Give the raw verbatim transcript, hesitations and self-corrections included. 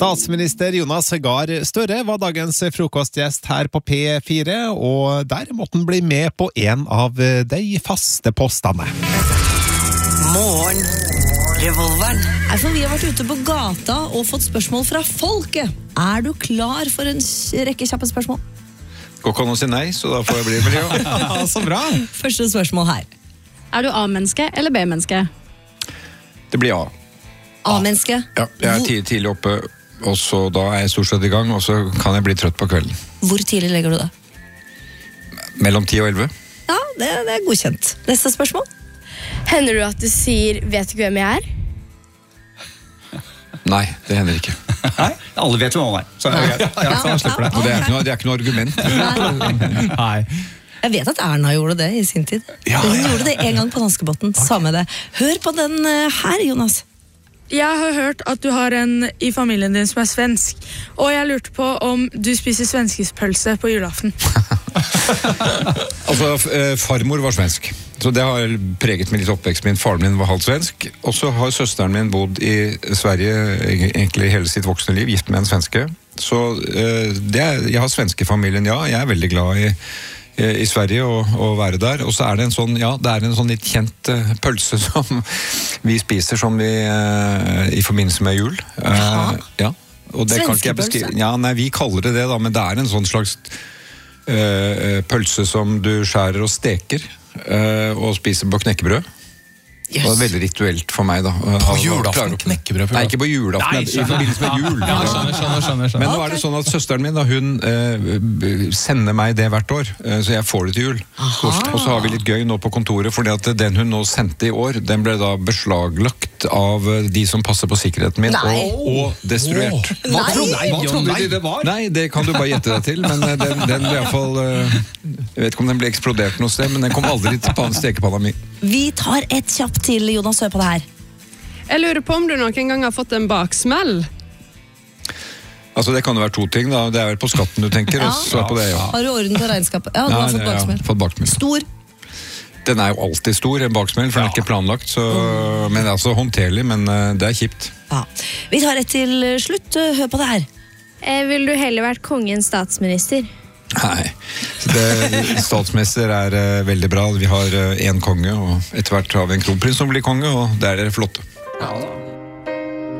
Statsminister Jonas Gahr Støre var dagens frokostgjest her på P fire, og der måtte han bli med på en av de faste postene. Morgen, revolveren. Altså, vi har vært ute på gata og fått spørsmål fra folket. Er du klar for en rekke kjappe spørsmål? Går ikke an å si nei, så da får jeg bli med det. Ja, så bra! Første spørsmål her. Er du A-menneske eller B-menneske? Det blir A. A-menneske? Ja, jeg er tidlig, tidlig oppe, og så da er jeg stort sett i gang, og så kan jeg bli trøtt på kvelden. Hvor tidlig legger du det? Mellom ti og elleve. Ja, det, det er godkjent. Neste spørsmål. Hender du at du sier, vet du ikke hvem jeg er? Nei, det hender ikke. Nei, alle vet hvem han er. Så er det greit. Ja, ja, Og det er ikke noe, det er ikke noe argument. Nei. Jeg vet at Erna gjorde det i sin tid. Ja, Hun ja, ja. gjorde det en gang på danskebåten. Samme det. Hør på den eh, her, Jonas. Jeg har hørt at du har en i familien din som er svensk, og jeg lurte på om du spiser svenskespølse på julaften. Altså, eh, farmor var svensk, så det har preget meg litt oppvekst min. Faren min var halvt svensk, og så har søsteren min bodd i Sverige egentlig hele sitt voksne liv, gift med en svenske. Så eh, det er, jeg har svenskefamilien, ja, jeg er veldig glad i i Sverige og, og være der, og så er det en sånn, ja, det er en sånn litt kjent uh, pølse som vi spiser som vi, uh, i forbindelse med jul. Uh, ja, og det kan ikke jeg beskrive. Ja, nei, vi kaller det det da, men det er en sånn slags uh, pølse som du skjærer og steker, uh, og spiser på knekkebrød. Yes. Det var veldig rituelt for meg da. På julaften, knekkebrød? Nei, ikke på julaften, Nei, i forbindelse med jul. Ja, skjønner, skjønner, skjønner, skjønner. Men nå er det sånn at søsteren min, da, hun eh, sender meg det hvert år, eh, så jeg får det til jul. Aha. Og så har vi litt gøy nå på kontoret, fordi at den hun nå sendte i år, den ble da beslaglagt av de som passer på sikkerheten min, Nei. og, og destruert. Nei. Hva trodde de det var? Nei, det kan du bare gjette deg til, men eh, den, den ble i hvert fall, eh, jeg vet ikke om den ble eksplodert noe sted, men den kom aldri til pan- stekepanna mi. Vi tar et kjapt til, Jonas, hør på det her. Jeg lurer på om du noen gang har fått en baksmell. Altså, det kan jo være to ting da, det er vel på skatten du tenker, Ja. og svar på det, ja. Har du orden på regnskapet? Ja, du har fått ja, baksmell. ja, fått baksmell. Stor. Den er jo alltid stor, en baksmell, for den er ikke planlagt, så, men altså håndterlig, men uh, det er kjipt. Ja. Vi tar et til slutt. Hør på det her. Eh, vil du heller vært kongens statsminister? Nei, det, statsminister er uh, veldig bra. Vi har uh, en konge, og etter hvert har vi en kronprins som blir konge, og det er det flotte. Ja,